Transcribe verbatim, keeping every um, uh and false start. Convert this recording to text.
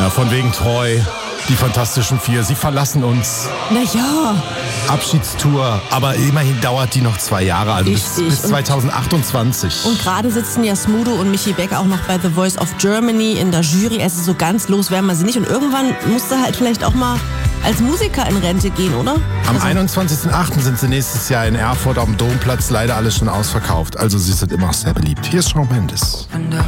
Ja, von wegen treu. Die Fantastischen Vier, sie verlassen uns. Naja. Abschiedstour, aber immerhin dauert die noch zwei Jahre, also bis, bis zwanzig achtundzwanzig. Und gerade sitzen ja Smudo und Michi Beck auch noch bei The Voice of Germany in der Jury. Also so ganz los werden wir sie nicht. Und irgendwann musste halt vielleicht auch mal als Musiker in Rente gehen, oder? Am also einundzwanzigsten achten sind sie nächstes Jahr in Erfurt auf dem Domplatz, leider alles schon ausverkauft. Also sie sind immer noch sehr beliebt. Hier ist Shawn Mendes.